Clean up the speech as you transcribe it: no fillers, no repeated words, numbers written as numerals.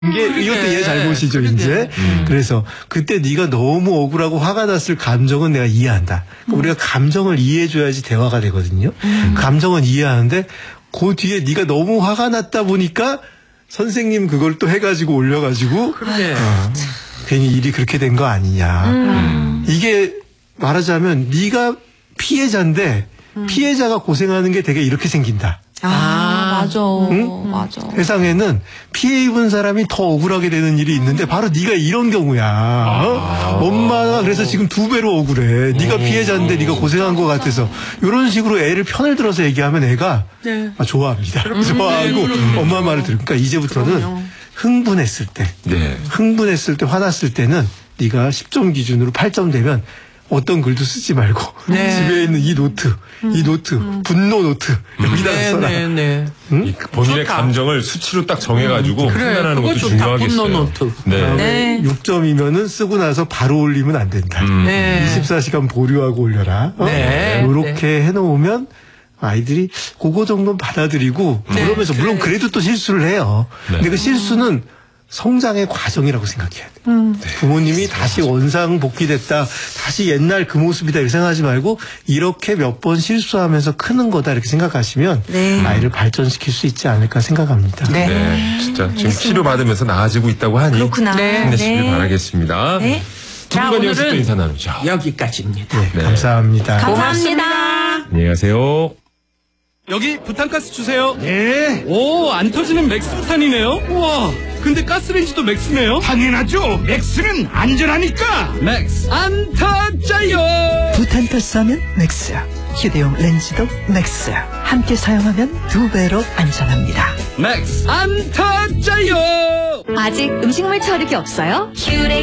이것도 얘 잘못이죠, 이제. 그래서 그때 네가 너무 억울하고 화가 났을 감정은 내가 이해한다. 우리가 감정을 이해해줘야지 대화가 되거든요. 감정은 이해하는데 그 뒤에 네가 너무 화가 났다 보니까 선생님 그걸 또 해가지고 올려가지고 괜히 일이 그렇게 된 거 아니냐. 이게 말하자면 네가 피해자인데 피해자가 고생하는 게 되게 이렇게 생긴다. 맞아. 응? 맞아. 세상에는 피해 입은 사람이 더 억울하게 되는 일이 있는데 바로 네가 이런 경우야. 엄마가 그래서 지금 2배로 억울해. 네가 피해자인데 네가 고생한 것 같아서 이런 식으로 애를 편을 들어서 얘기하면 애가 좋아합니다. 좋아하고 엄마 말을 들으니까 그러니까 이제부터는 흥분했을 때 화났을 때는 네가 10점 기준으로 8점 되면 어떤 글도 쓰지 말고 집에 있는 이 노트 분노 노트 여기다가 써라. 응? 본인의 좋다. 감정을 수치로 딱 정해가지고 표현하는 것도 중요하겠어요. 분노 노트. 6점이면은 쓰고 나서 바로 올리면 안 된다. 24시간 보류하고 올려라. 이렇게 해놓으면 아이들이 그거 정도는 받아들이고 그러면서 물론 그래도 또 실수를 해요. 근데 그 실수는 성장의 과정이라고 생각해야 돼. 부모님이 다시 원상복귀됐다, 다시 옛날 그 모습이다 이렇게 생각하지 말고 이렇게 몇 번 실수하면서 크는 거다 이렇게 생각하시면 아이를 발전시킬 수 있지 않을까 생각합니다. 진짜 지금 치료받으면서 나아지고 있다고 하니 힘내시길 바라겠습니다. 자, 오늘은 또 인사 나누죠. 여기까지입니다. 감사합니다. 감사합니다. 안녕히 가세요. 여기 부탄가스 주세요. 오, 안 터지는 맥스부탄이네요. 우와, 근데 가스레인지도 맥스네요. 당연하죠. 맥스는 안전하니까. 맥스 안 터져요. 부탄가스 하면 맥스야. 휴대용 렌즈도 맥스야. 함께 사용하면 2배로 안전합니다. 맥스 안 터져요. 아직 음식물 처리기 없어요?